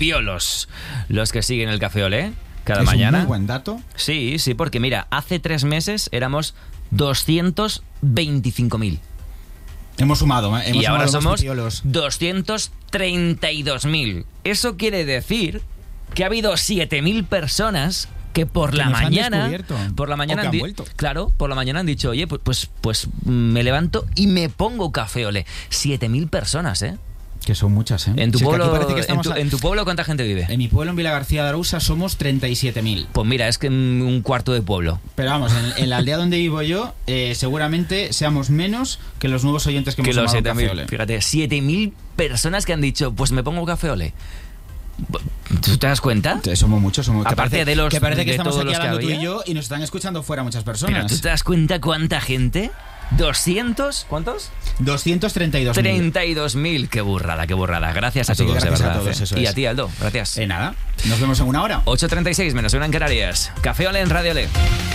piolos los que siguen el Café Olé cada ¿Es mañana. un muy buen dato? Sí, porque mira, hace 3 meses éramos 225.000. Hemos sumado, Y ahora sumado somos piolos. 232.000. Eso quiere decir que ha habido 7.000 personas que por la nos han mañana, descubierto. por la mañana O que han vuelto. claro, por la mañana han dicho, oye, pues me levanto y me pongo Café Olé. 7.000 personas, ¿eh? Que son muchas, ¿eh? En tu Si es que aquí pueblo, parece que estamos en tu pueblo, ¿cuánta gente vive? En mi pueblo, en Vilagarcía de Arousa, somos 37.000. Pues mira, es que un cuarto de pueblo. Pero vamos, en la aldea donde vivo yo, seguramente seamos menos que los nuevos oyentes que hemos Que los llamado Café 7.000. Olé. Fíjate, 7.000 personas que han dicho, pues me pongo Café Olé. ¿Tú te das cuenta? Somos muchos, Aparte de los- que parece de que estamos todos aquí los que hablando tú y había. yo y nos están escuchando fuera muchas Pero personas. ¿tú te das cuenta cuánta gente? 200, ¿cuántos? 232.000. 32.000. Qué burrada, qué burrada. Gracias a Así que todos, gracias de a verdad. todos, eso y es. a ti, Aldo. Gracias. Nada, nos vemos en una hora. 8:36 menos 1 en Canarias. Café Olé en Radio Olé.